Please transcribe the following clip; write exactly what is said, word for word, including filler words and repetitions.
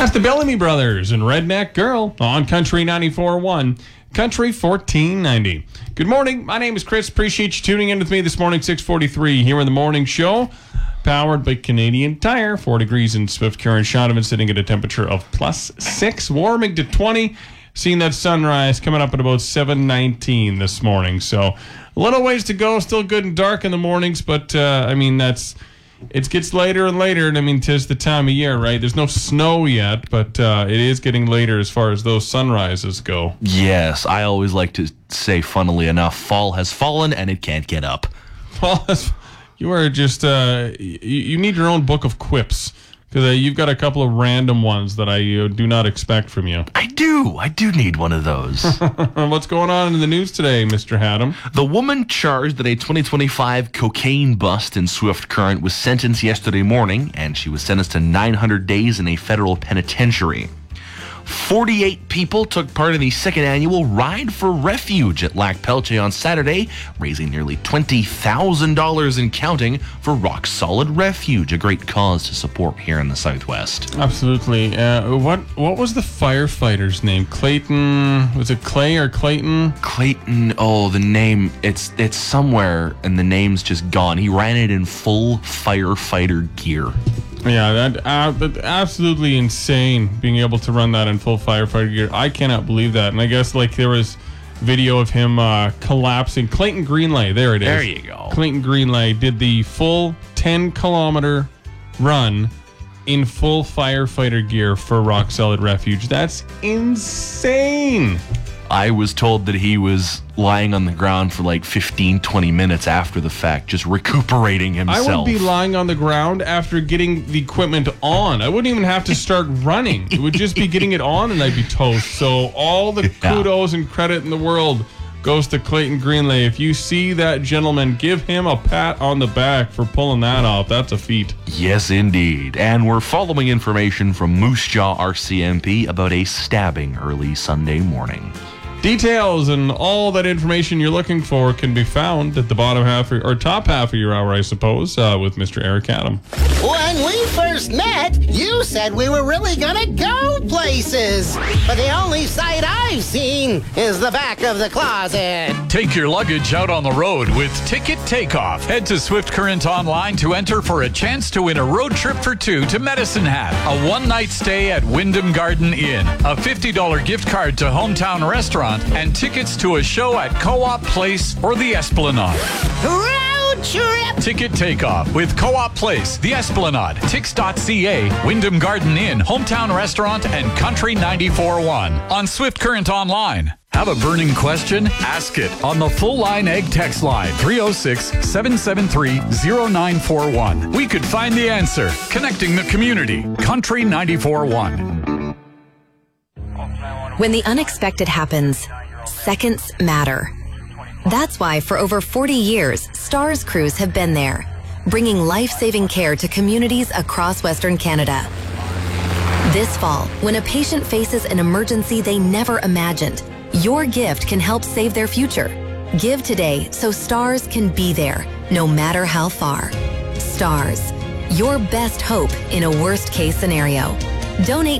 That's the Bellamy Brothers and Redneck Girl on Country ninety-four point one, Country fourteen ninety. Good morning. My name is Chris. Appreciate you tuning in with me this morning, six forty-three here in the morning show. Powered by Canadian Tire. Four degrees in Swift Current. Shondaman sitting at a temperature of plus six. Warming to twenty. Seeing that sunrise coming up at about seven nineteen this morning. So a little ways to go. Still good and dark in the mornings. But, uh, I mean, that's... It gets later and later, and I mean, 'tis the time of year, right? There's no snow yet, but uh, it is getting later as far as those sunrises go. Yes, I always like to say, funnily enough, fall has fallen and it can't get up. Fall has, you are just, uh, you, you need your own book of quips, because uh, you've got a couple of random ones that I uh, do not expect from you. I do. I do need one of those. What's going on in the news today, Mister Haddam? The woman charged in a twenty twenty-five cocaine bust in Swift Current was sentenced yesterday morning, and she was sentenced to nine hundred days in a federal penitentiary. forty-eight people took part in the second annual Ride for Refuge at Lac Pelche on Saturday, raising nearly twenty thousand dollars and counting for Rock Solid Refuge, a great cause to support here in the Southwest. Absolutely. Uh, what what was the firefighter's name? Clayton, was it Clay or Clayton? Clayton, oh, the name, it's it's somewhere, and the name's just gone. He ran it in full firefighter gear. Yeah, that, uh, that absolutely insane, being able to run that in full firefighter gear. I cannot believe that. And I guess like there was video of him uh, collapsing. Clayton Greenlay, there it is. There you go. Clayton Greenlay did the full ten kilometer run in full firefighter gear for Rock Solid Refuge. That's insane. I was told that he was lying on the ground for like fifteen, twenty minutes after the fact, just recuperating himself. I would be lying on the ground after getting the equipment on. I wouldn't even have to start running. It would just be getting it on and I'd be toast. So all the Yeah. kudos and credit in the world goes to Clayton Greenlay. If you see that gentleman, give him a pat on the back for pulling that off. That's a feat. Yes, indeed. And we're following information from Moose Jaw R C M P about a stabbing early Sunday morning. Details and all that information you're looking for can be found at the bottom half or top half of your hour, I suppose, uh, with Mister Eric Adam. When we first met, you said we were really gonna go places. But the only sight I've seen is the back of the closet. Take your luggage out on the road with Ticket Takeoff. Head to Swift Current Online to enter for a chance to win a road trip for two to Medicine Hat, a one-night stay at Wyndham Garden Inn, a fifty dollars gift card to Hometown Restaurant, and tickets to a show at Co-op Place or the Esplanade. Road trip! Ticket Takeoff with Co-op Place, the Esplanade, Tix dot C A, Wyndham Garden Inn, Hometown Restaurant, and Country ninety-four point one. On Swift Current Online. Have a burning question? Ask it on the Full Line Egg text line, three oh six, seven seven three, oh nine four one. We could find the answer. Connecting the community. Country ninety-four point one. When the unexpected happens, seconds matter. That's why for over forty years, STARS crews have been there, bringing life-saving care to communities across Western Canada. This fall, when a patient faces an emergency they never imagined, your gift can help save their future. Give today so STARS can be there, no matter how far. STARS, your best hope in a worst-case scenario. Donate